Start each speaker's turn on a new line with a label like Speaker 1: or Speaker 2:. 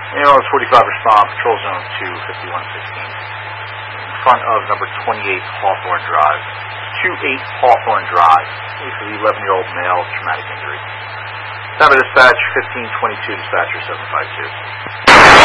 Speaker 1: Ambulance 45 respond, Patrol Zone 2, 5116. In front of number 28 Hawthorne Drive. 28 Hawthorne Drive. For the 11-year-old male, traumatic injury. Time of dispatch, 1522, dispatcher 752.